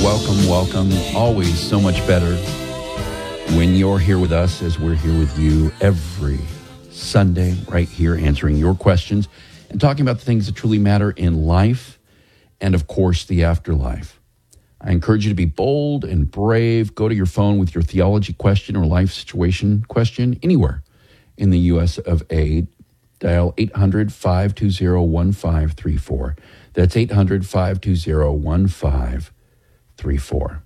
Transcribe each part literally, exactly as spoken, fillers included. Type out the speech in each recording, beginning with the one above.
Welcome, welcome. Always so much better when you're here with us as we're here with you every Sunday right here answering your questions and talking about the things that truly matter in life and, of course, the afterlife. I encourage you to be bold and brave. Go to your phone with your theology question or life situation question anywhere in the U S of A. Dial eight hundred, five two zero, one five three four. That's eight hundred, five two zero, one five three four.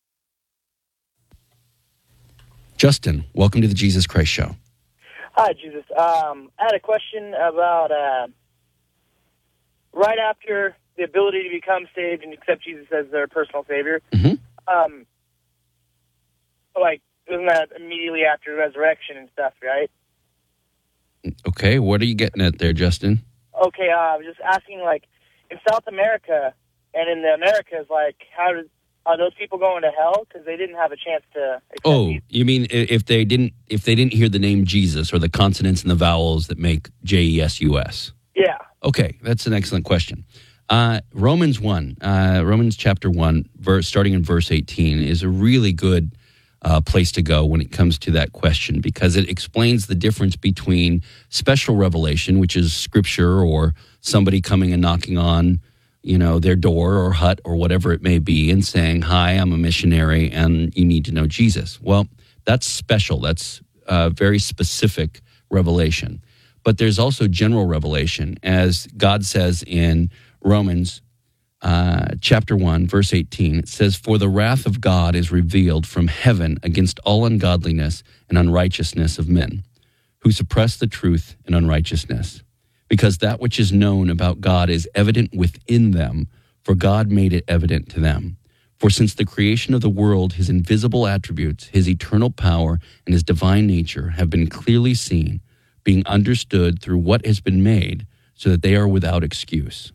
Justin, welcome to the Jesus Christ Show. Hi, Jesus. Um, I had a question about uh, right after the ability to become saved and accept Jesus as their personal Savior. Mm-hmm. Um, like, isn't that immediately after resurrection and stuff, right? Okay, what are you getting at there, Justin? Okay, uh, I was just asking, like, in South America and in the Americas, like, how did are those people going to hell because they didn't have a chance to accept Oh, Jesus? you mean if they didn't if they didn't hear the name Jesus or the consonants and the vowels that make J E S U S? Yeah. Okay, that's an excellent question. Uh, Romans one, uh, Romans chapter one, verse starting in verse eighteen, is a really good uh, place to go when it comes to that question because it explains the difference between special revelation, which is scripture or somebody coming and knocking on, you know, their door or hut or whatever it may be and saying, "Hi, I'm a missionary and you need to know Jesus." Well, that's special. That's uh, very specific revelation. But there's also general revelation, as God says in Romans uh, chapter one, verse eighteen. It says, "For the wrath of God is revealed from heaven against all ungodliness and unrighteousness of men, who suppress the truth in unrighteousness. Because that which is known about God is evident within them, for God made it evident to them. For since the creation of the world, his invisible attributes, his eternal power, and his divine nature have been clearly seen, being understood through what has been made, so that they are without excuse."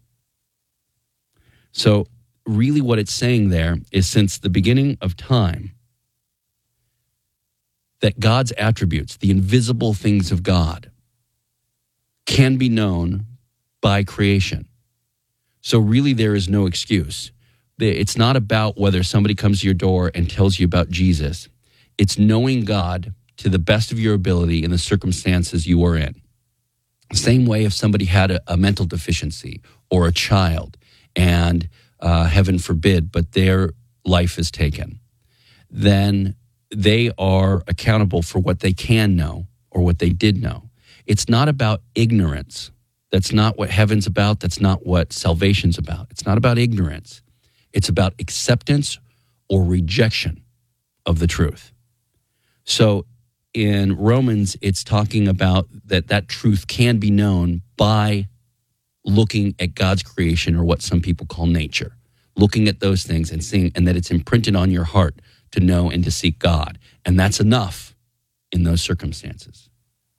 So really what it's saying there is since the beginning of time, that God's attributes, the invisible things of God, can be known by creation. So really there is no excuse. It's not about whether somebody comes to your door and tells you about Jesus. It's knowing God to the best of your ability in the circumstances you are in. Same way if somebody had a, a mental deficiency or a child and uh, heaven forbid, but their life is taken, then they are accountable for what they can know or what they did know. It's not about ignorance. That's not what heaven's about. That's not what salvation's about. It's not about ignorance. It's about acceptance or rejection of the truth. So in Romans, it's talking about that that truth can be known by looking at God's creation, or what some people call nature, looking at those things and seeing, and that it's imprinted on your heart to know and to seek God. And that's enough in those circumstances.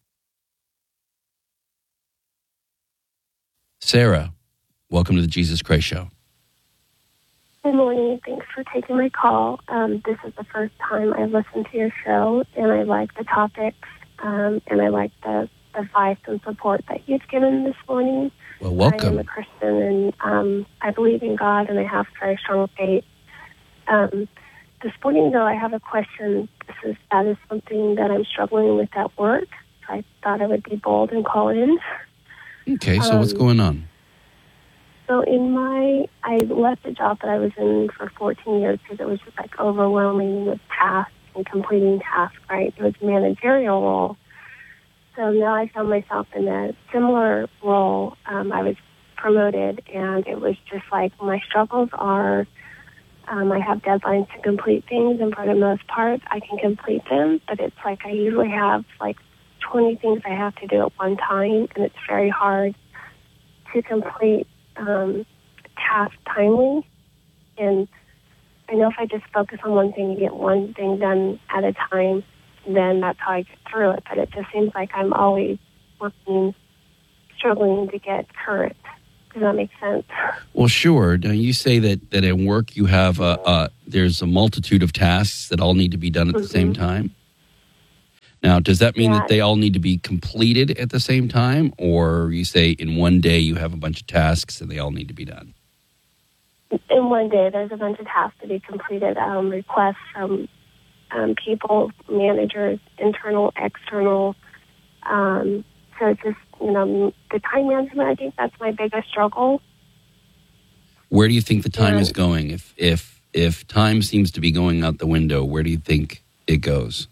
Sarah, welcome to the Jesus Christ Show. Good morning. Thanks for taking my call. Um, this is the first time I listened to your show, and I like the topics, um, and I like the advice and support that you've given this morning. Well, welcome. I am a Christian, and um, I believe in God, and I have very strong faith. Um, this morning, though, I have a question. This is that is something that I'm struggling with at work. I thought I would be bold and call in. Okay, so um, what's going on? So in my, I left the job that I was in for fourteen years because it was just like overwhelming with tasks and completing tasks, right? It was a managerial role. So now I found myself in a similar role. Um, I was promoted, and it was just like my struggles are, um, I have deadlines to complete things, and for the most part, I can complete them, but it's like I usually have like twenty things I have to do at one time, and it's very hard to complete um, tasks timely. And I know if I just focus on one thing and get one thing done at a time, then that's how I get through it. But it just seems like I'm always working, struggling to get current. Does that make sense? Well, sure. Now, you say that, that at work you have a, a, there's a multitude of tasks that all need to be done at mm-hmm. the same time. Now, does that mean yeah. that they all need to be completed at the same time? Or you say in one day you have a bunch of tasks and they all need to be done? in one day, there's a bunch of tasks to be completed, um, requests from um, people, managers, internal, external. Um, so it's just, you know, the time management, I think that's my biggest struggle. Where do you think the time Yeah. is going? If if if time seems to be going out the window, where do you think it goes?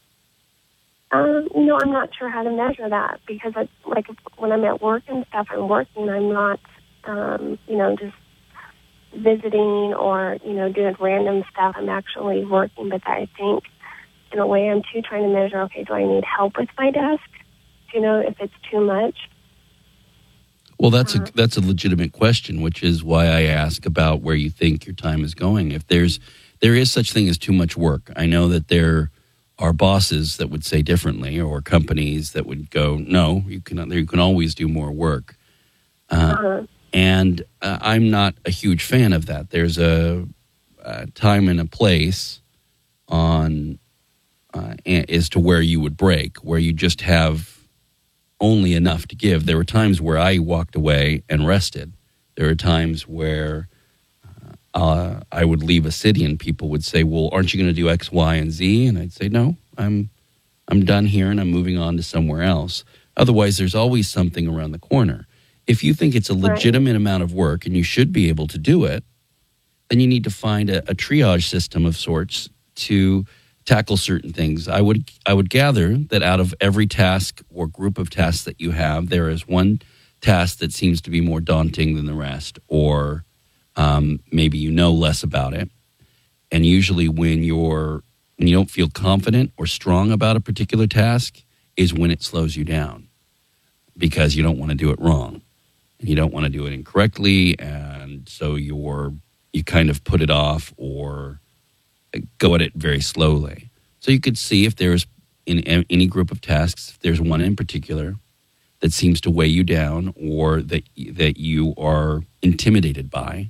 Um, you know, I'm not sure how to measure that because, it's, like, if, when I'm at work and stuff, I'm working. I'm not, um, you know, just visiting or, you know, doing random stuff. I'm actually working, but I think in a way I'm too trying to measure, okay, do I need help with my desk? You know, if it's too much. Well, that's a Uh-huh. that's a legitimate question, which is why I ask about where you think your time is going. If there's there is such thing as too much work. I know that there are bosses that would say differently, or companies that would go, no, you can you can always do more work. Uh, Uh-huh. and uh, I'm not a huge fan of that. There's a, a time and a place on uh, as to where you would break, where you just have only enough to give. There were times where I walked away and rested. There were times where uh, I would leave a city and people would say, well, aren't you going to do X, Y, and Z? And I'd say, no, I'm I'm done here and I'm moving on to somewhere else. Otherwise, there's always something around the corner. If you think it's a Right. legitimate amount of work and you should be able to do it, then you need to find a, a triage system of sorts to tackle certain things. I would I would gather that out of every task or group of tasks that you have, there is one task that seems to be more daunting than the rest, or um, maybe you know less about it. And usually when you're when you don't feel confident or strong about a particular task is when it slows you down, because you don't want to do it wrong and you don't want to do it incorrectly, and so you're you kind of put it off or go at it very slowly. So you could see if there's in any group of tasks, if there's one in particular that seems to weigh you down or that that you are intimidated by,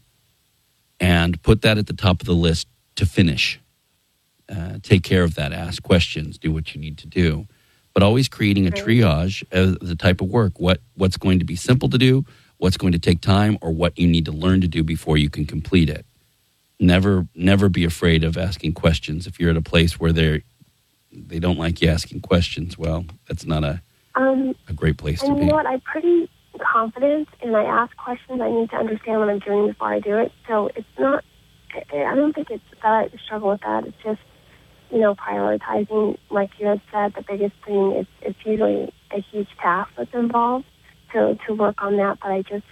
and put that at the top of the list to finish. Uh, take care of that. Ask questions. Do what you need to do. But always creating a triage of the type of work. What what's going to be simple to do, what's going to take time, or what you need to learn to do before you can complete it. Never, never be afraid of asking questions. If you're at a place where they they don't like you asking questions, well, that's not a Um, a great place to and you be. know what? I'm pretty confident, and I ask questions. I need to understand what I'm doing before I do it. So it's not. I I don't think it's that I struggle with that. It's just, you know, prioritizing. Like you had said, the biggest thing is it's usually a huge task that's involved. So to work on that, but I just,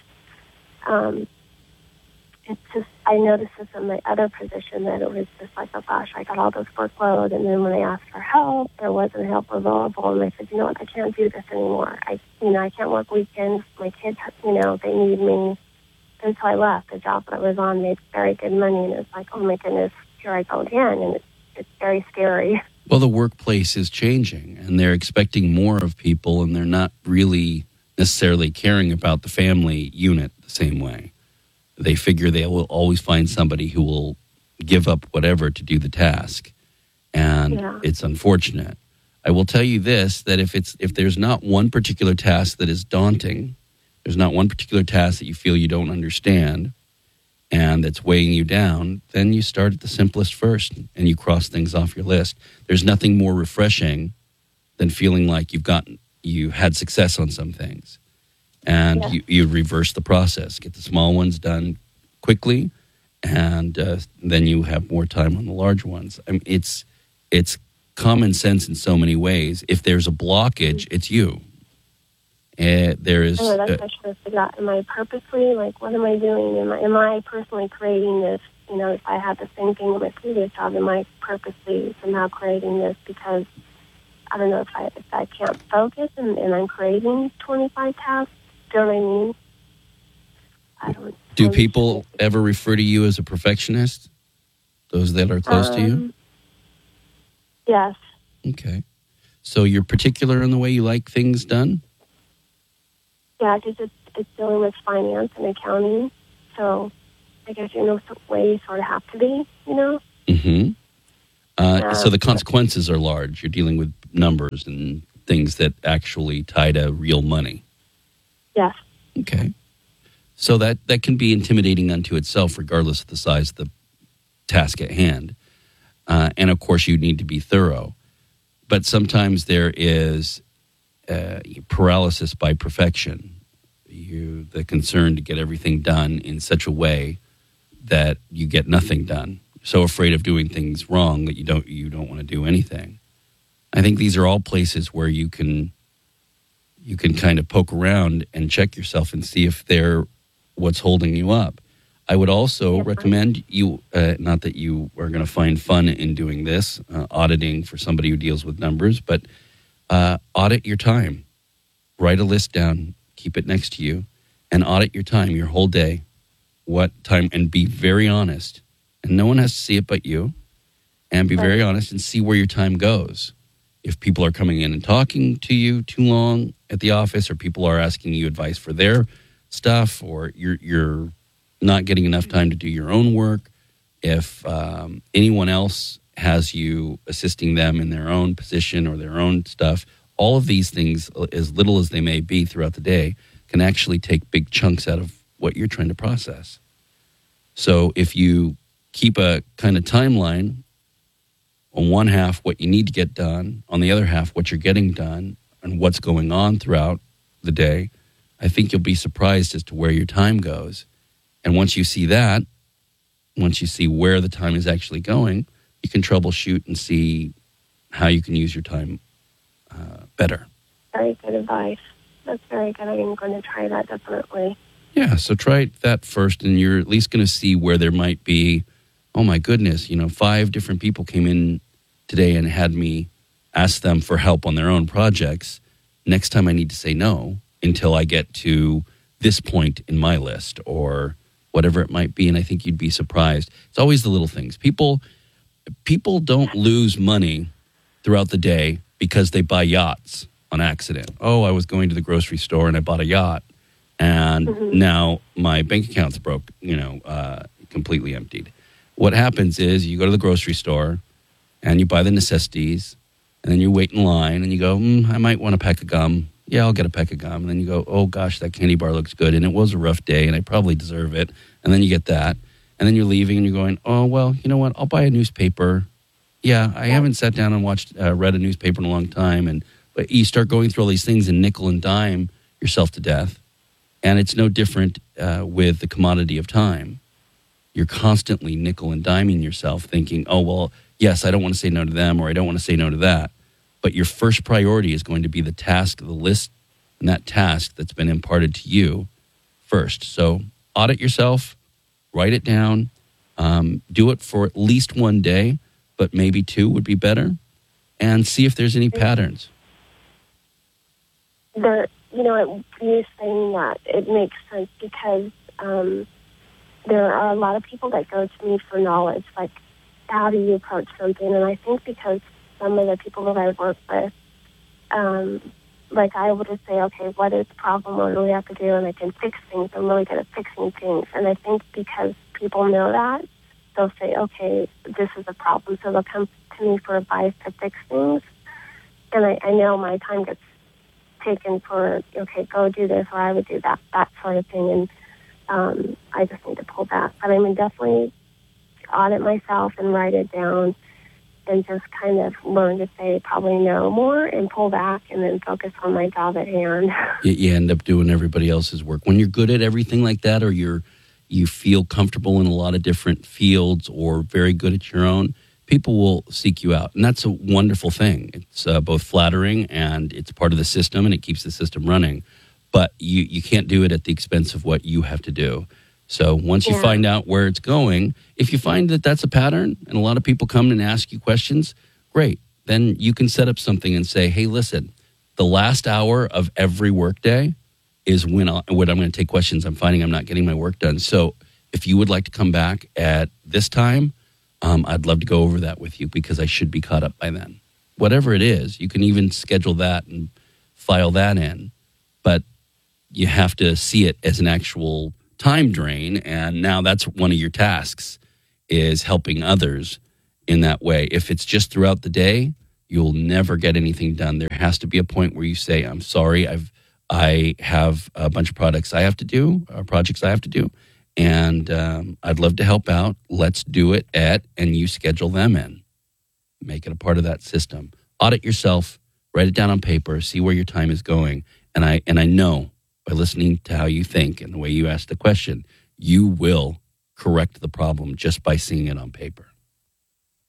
um, it's just, I noticed this in my other position that it was just like, oh gosh, I got all this workload, and then when I asked for help, there wasn't help available, and I said, you know what, I can't do this anymore. I, you know, I can't work weekends. My kids, you know, they need me. And so I left. The job that I was on made very good money, and it's like, oh my goodness, here I go again, and it's it's very scary. Well, the workplace is changing, and they're expecting more of people, and they're not really necessarily caring about the family unit the same way. They figure they will always find somebody who will give up whatever to do the task, and Yeah. it's unfortunate. I will tell you this, that if it's if there's not one particular task that is daunting, there's not one particular task that you feel you don't understand and that's weighing you down, then you start at the simplest first and you cross things off your list. There's nothing more refreshing than feeling like you've gotten you had success on some things. And Yeah. you, you reverse the process, get the small ones done quickly, and uh, then you have more time on the large ones. I mean, it's it's common sense in so many ways. If there's a blockage, it's you. Uh, there is. I know, that's uh, what I should have figured out. Am I purposely, like, what am I doing? Am I, am I personally creating this? You know, if I had the same thing with my previous job, am I purposely somehow creating this because, I don't know, if I if I can't focus and, and I'm creating twenty-five tasks? Do you know what I mean? I don't. do I'm people sure. ever refer to you as a perfectionist? Those that are close to you? Um, Yes. Okay. So you're particular in the way you like things done? Yeah, because it's, it's dealing with finance and accounting. So I guess, you know, some way you sort of have to be, you know? Mm-hmm. Uh, Yeah. so the consequences are large. You're dealing with numbers and things that actually tie to real money. Yes. Okay. So that, that can be intimidating unto itself, regardless of the size of the task at hand. Uh, and of course, you need to be thorough. But sometimes there is uh, paralysis by perfection. You, the concern to get everything done in such a way that you get nothing done. So afraid of doing things wrong that you don't you don't want to do anything. I think these are all places where you can you can kind of poke around and check yourself and see if they're what's holding you up. I would also recommend you, uh, not that you are going to find fun in doing this, uh, auditing for somebody who deals with numbers, but uh, audit your time. Write a list down, keep it next to you, and audit your time, your whole day. What time, and be very honest. And no one has to see it but you. And be very honest and see where your time goes. If people are coming in and talking to you too long at the office, or people are asking you advice for their stuff, or you're you're not getting enough time to do your own work, if um, anyone else has you assisting them in their own position or their own stuff, all of these things, as little as they may be throughout the day, can actually take big chunks out of what you're trying to process. So if you keep a kind of timeline, on one half what you need to get done, on the other half what you're getting done, and what's going on throughout the day, I think you'll be surprised as to where your time goes. And once you see that, once you see where the time is actually going, you can troubleshoot and see how you can use your time uh, better. Very good advice. That's very good. I'm going to try that definitely. Yeah, so try that first, and you're at least going to see where there might be, oh my goodness, you know, five different people came in today and had me ask them for help on their own projects. Next time I need to say no until I get to this point in my list, or whatever it might be. And I think you'd be surprised. It's always the little things. People, people don't lose money throughout the day because they buy yachts on accident. Oh, I was going to the grocery store and I bought a yacht, and mm-hmm. now my bank account's broke, you know, uh, completely emptied. What happens is you go to the grocery store and you buy the necessities, and then you wait in line and you go, mm, I might want a pack of gum. Yeah, I'll get a pack of gum. And then you go, oh gosh, that candy bar looks good, and it was a rough day and I probably deserve it. And then you get that. And then you're leaving and you're going, oh, well, you know what? I'll buy a newspaper. Yeah, I haven't sat down and watched, uh, read a newspaper in a long time. And but you start going through all these things and nickel and dime yourself to death. And it's no different uh, with the commodity of time. You're constantly nickel and diming yourself, thinking, oh, well, yes, I don't want to say no to them, or I don't want to say no to that. But your first priority is going to be the task, the list, and that task that's been imparted to you first. So audit yourself, write it down, um, do it for at least one day, but maybe two would be better, and see if there's any patterns. The, you know, you saying that, it makes sense because um, there are a lot of people that go to me for knowledge, like, how do you approach something? And I think because some of the people that I work with, um, like I would just say, okay, what is the problem? What do we have to do? And I can fix things. I'm really good at fixing things. And I think because people know that, they'll say, okay, this is a problem. So they'll come to me for advice to fix things. And I, I know my time gets taken for, okay, go do this, or I would do that, that sort of thing. And um, I just need to pull back. But I mean, definitely audit myself and write it down, and just kind of learn to say probably no more and pull back and then focus on my job at hand. You, you end up doing everybody else's work. When you're good at everything like that, or you're you feel comfortable in a lot of different fields, or very good at your own, people will seek you out. And that's a wonderful thing. It's uh, both flattering, and it's part of the system, and it keeps the system running. But you, you can't do it at the expense of what you have to do. So once you yeah. find out where it's going, if you find that that's a pattern and a lot of people come and ask you questions, great. Then you can set up something and say, hey, listen, the last hour of every workday is when, I'll, when I'm going to take questions. I'm finding I'm not getting my work done. So if you would like to come back at this time, um, I'd love to go over that with you because I should be caught up by then. Whatever it is, you can even schedule that and file that in. But you have to see it as an actual time drain, and now that's one of your tasks, is helping others in that way. If it's just throughout the day, you'll never get anything done. There has to be a point where you say, I'm sorry, I've I have a bunch of products I have to do, uh, projects I have to do, and um, I'd love to help out. Let's do it at, and you schedule them in. Make it a part of that system. Audit yourself, write it down on paper, see where your time is going. And I and I know by listening to how you think and the way you ask the question, you will correct the problem just by seeing it on paper.